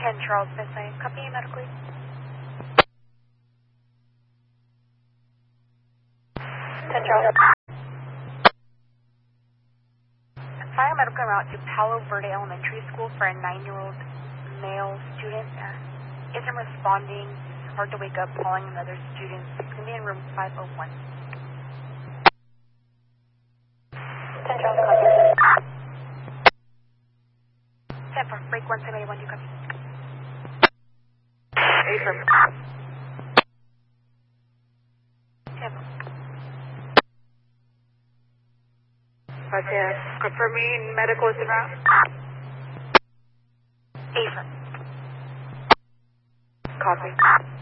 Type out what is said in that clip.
10 Charles Missing. Copy medically. 10 Charles. Fire medical route to Palo Verde Elementary School for a 9-year-old male student. Isn't responding. Hard to wake up, calling another student. It's going to be in room 501. 10 Charles, copy. 10 for break 1781, do copy. 8 for 10 for. 5 confirming medical is en route. 8 for. Copy.